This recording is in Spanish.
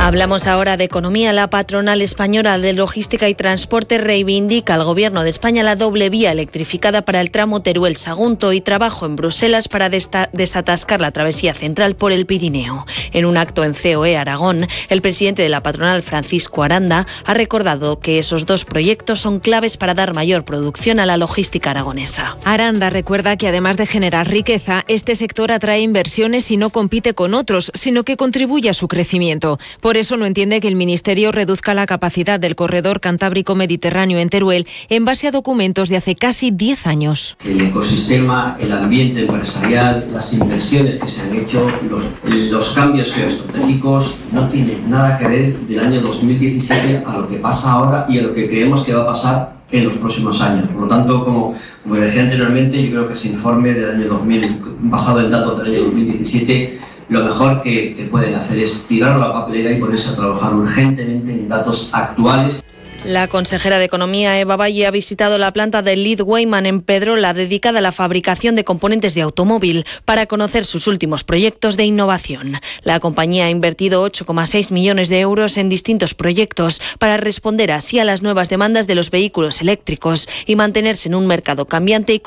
Hablamos ahora de economía. La patronal española de logística y transporte reivindica al Gobierno de España la doble vía electrificada para el tramo Teruel-Sagunto y trabajo en Bruselas para desatascar la travesía central por el Pirineo. En un acto en COE Aragón, el presidente de la patronal, Francisco Aranda, ha recordado que esos dos proyectos son claves para dar mayor producción a la logística aragonesa. Aranda recuerda que además de generar riqueza, este sector atrae inversiones y no compite con otros, sino que contribuye a su crecimiento. Por eso no entiende que el Ministerio reduzca la capacidad del corredor cantábrico-mediterráneo en Teruel en base a documentos de hace casi 10 años. El ecosistema, el ambiente empresarial, las inversiones que se han hecho, los cambios geoestratégicos no tienen nada que ver del año 2017 a lo que pasa ahora y a lo que creemos que va a pasar en los próximos años. Por lo tanto, como decía anteriormente, yo creo que ese informe del año 2000, basado en datos del año 2017, lo mejor que pueden hacer es tirar a la papelera y ponerse a trabajar urgentemente en datos actuales. La consejera de Economía, Eva Valle, ha visitado la planta de Lead Weiman en Pedrola, dedicada a la fabricación de componentes de automóvil, para conocer sus últimos proyectos de innovación. La compañía ha invertido 8,6 millones de euros en distintos proyectos para responder así a las nuevas demandas de los vehículos eléctricos y mantenerse en un mercado cambiante y